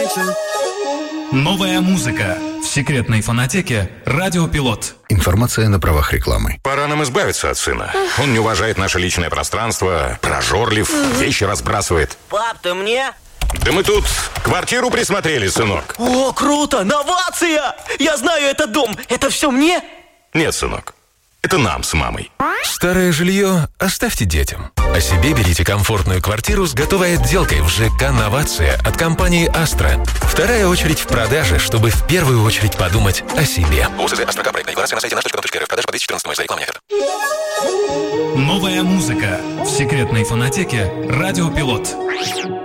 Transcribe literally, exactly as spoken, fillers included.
Новая музыка в секретной фонотеке «Радио Пилот». Информация на правах рекламы. Пора нам избавиться от сына. Он не уважает наше личное пространство, прожорлив, вещи разбрасывает. Пап, ты мне? Да мы тут квартиру присмотрели, сынок. О, круто! Новация! Я знаю этот дом. Это все мне? Нет, сынок. Это нам с мамой. Старое жилье оставьте детям. А себе берите комфортную квартиру с готовой отделкой в ЖК «Новация» от компании «Астра». Вторая очередь в продаже, чтобы в первую очередь подумать о себе. УЗЗ «Астра». Проектная декларация на сайте наш точка ком точка эр эф. Продажа по две тысячи четырнадцатому. За рекламу нет. Новая музыка в секретной фонотеке «Радио Пилот».